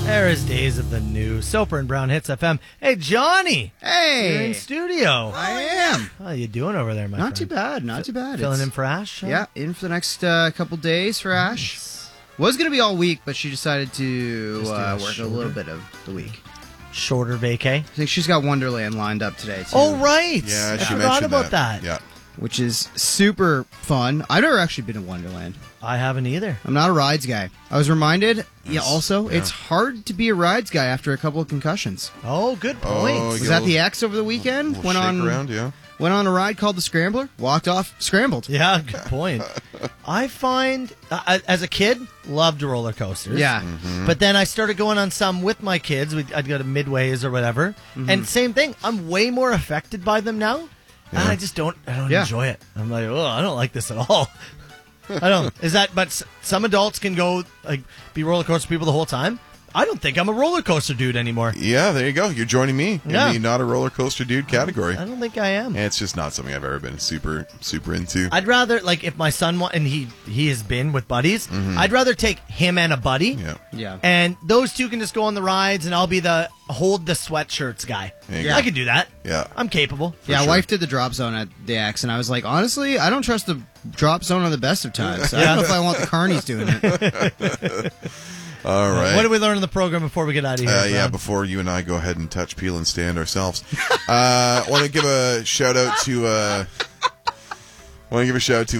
There is Days of the New. Soper and Brown Hits FM. Hey, Johnny. Hey. You're in studio. I am. How you doing over there, my friend? Not too bad. Not too bad. Filling in for Ash? Yeah, in for the next couple days for Ash. Was going to be all week, but she decided to work a little bit of the week. Shorter vacay? I think she's got Wonderland lined up today, too. Oh, right. Yeah, I she forgot mentioned about that. Yeah. Which is super fun. I've never actually been to Wonderland. I haven't either. I'm not a rides guy. I was reminded, Yeah. it's hard to be a rides guy after a couple of concussions. Oh, good point. Oh, Was at the X over the weekend. We'll shake around, yeah. Went on a ride called the Scrambler. Walked off, scrambled. Yeah, good point. I find, as a kid, loved roller coasters. Yeah. But then I started going on some with my kids. I'd go to Midways or whatever. And same thing. I'm way more affected by them now. And I just don't enjoy it. I'm like, oh, I don't like this at all. I don't. But some adults can go, like, be roller coaster people the whole time. I don't think I'm a roller coaster dude anymore. Yeah, there you go. You're joining me in Yeah. the not a roller coaster dude category. I don't think I am. And it's just not something I've ever been super into. I'd rather, like, if my son and he has been with buddies, I'd rather take him and a buddy. Yeah. Yeah. And those two can just go on the rides, and I'll be the hold the sweatshirts guy. There you go. I can do that. Yeah. I'm capable. Yeah, sure. wife did the drop zone at the X, and I was like, honestly, I don't trust the drop zone on the best of times. I don't know if I want the carnies doing it. All right. What did we learn in the program before we get out of here? Yeah, Brown? before you and I go ahead and touch, peel, and stand ourselves. I want to give a shout out to